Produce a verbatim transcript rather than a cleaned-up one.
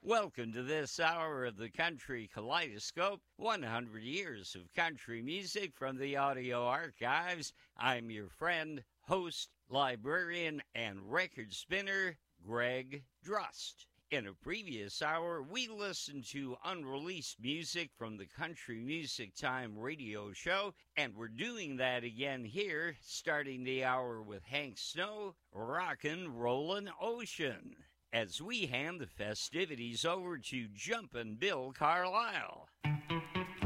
Welcome to this hour of the Country Kaleidoscope, one hundred years of country music from the audio archives. I'm your friend, host, librarian, and record spinner, Greg Drust. In a previous hour, we listened to unreleased music from the Country Music Time radio show, and we're doing that again here, starting the hour with Hank Snow, Rockin' Rollin' Ocean, as we hand the festivities over to Jumpin' Bill Carlisle.